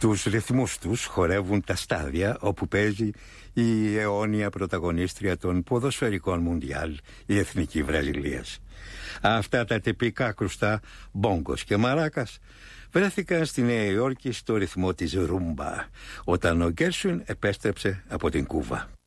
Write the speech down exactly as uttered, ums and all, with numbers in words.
Στους ρυθμούς τους χορεύουν τα στάδια όπου παίζει η αιώνια πρωταγωνίστρια των ποδοσφαιρικών Μουντιάλ, η Εθνική Βραζιλίας. Αυτά τα τυπικά κρουστά μπόγκος και μαράκας βρέθηκαν στη Νέα Υόρκη στο ρυθμό της ρούμπα όταν ο Γκέρσουιν επέστρεψε από την Κούβα.